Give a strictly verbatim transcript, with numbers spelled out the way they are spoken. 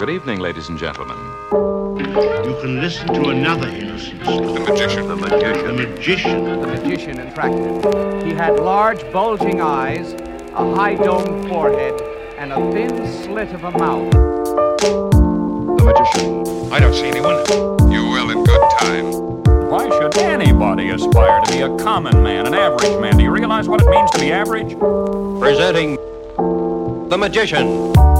Good evening, ladies and gentlemen. You can listen to another innocence. The magician. The magician. The magician. The magician attracted. He had large, bulging eyes, a high-domed forehead, and a thin slit of a mouth. The magician. I don't see anyone. You're well in good time. Why should anybody aspire to be a common man, an average man? Do you realize what it means to be average? Presenting The Magician.